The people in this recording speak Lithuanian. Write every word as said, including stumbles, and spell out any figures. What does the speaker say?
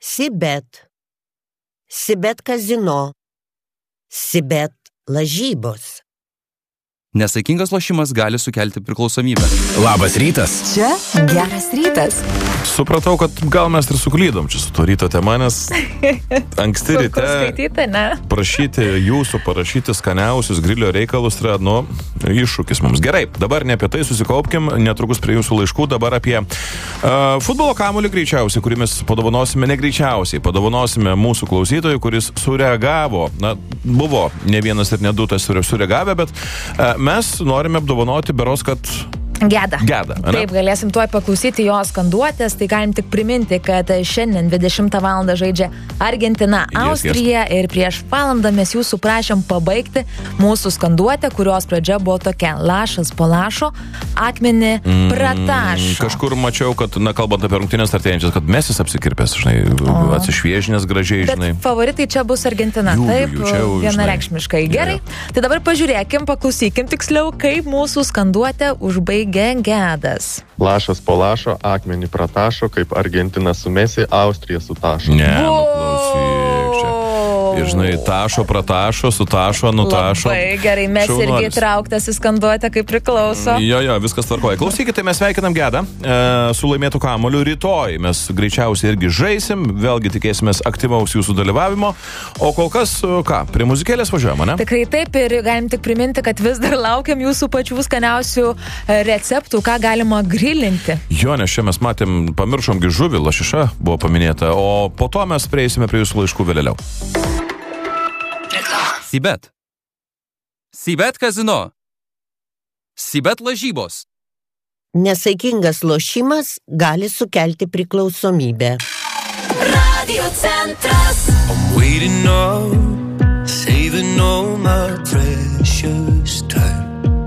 Sibet, Sibet kazino, Sibet lažybos. Nesaikingas lošimas gali sukelti priklausomybę. Labas rytas. Čia geras rytas. Supratau, kad gal mes ir suklydom čia su to ryto tema, nes anksti ryte skaityti, ne? prašyti jūsų, parašyti skaniausius grilio reikalus yra, nu, iššūkis mums. Gerai, dabar ne apie tai susikaupkim, netrukus prie jūsų laiškų, dabar apie uh, futbolo kamuolį greičiausiai, kurį mes padovanosime, ne greičiausiai, padovanosime mūsų klausytojui, kuris sureagavo, na, buvo ne vienas ir ne du tas sureagavę, bet uh, mes norime apdovanoti beros, kad Geda. Geda, ane? Taip, galėsim tuoj paklausyti jo skanduotės, tai galim tik priminti, kad šiandien dvidešimtą valandą žaidžia Argentina, Austrija yes, yes. ir prieš valandą mes jūsų prašėm pabaigti mūsų skanduotę, kurios pradžia buvo tokia: lašas po lašo, akmenį mm, pratašo. Kažkur mačiau, kad, na, kalbant apie rungtynės artėjančias, kad Mesis apsikirpęs, žinai, o. atsišviežinęs gražiai, žinai. Bet favoritai čia bus Argentina, jų, taip, jų, čia, vienareikšmiškai. Gerai, ja. Tai dabar pažiūrėkim, paklausykim tiksliau, kaip mūsų skanduotę užbaigė Gedas. Lašas po lašo, akmenį pratašo, kaip Argentina su Mesi, Austrija su tašo. Ne, nu klausyk čia. Ir žinai, tašo, pratašo, sutašo, nutašo. Labai gerai, mes Šaunuolis. Irgi trauktas į skanduotę, kaip priklauso. Jo, jo, viskas tvarkoja. Klausykite, mes sveikinam Gedą e, su laimėtų kamuoliu. Rytoj mes greičiausiai irgi žaisim, vėlgi tikėsimės aktyvaus jūsų dalyvavimo. O kol kas, ką, prie muzikėlės važiuojame, ne? Tikrai taip, ir galim tik priminti, kad vis dar laukiam jūsų pačių skaniausių receptų, ką galima grilinti. Jo, nes čia mes matėm, pamiršomgi žuvį, lašiša buvo paminėta, o po to mes prieisime prie jūsų laiškų vėliau. Sibet. Sibet kazino. Sibet lažybos. Nesaikingas lošimas gali sukelti priklausomybę. Radio centras. I'm waiting on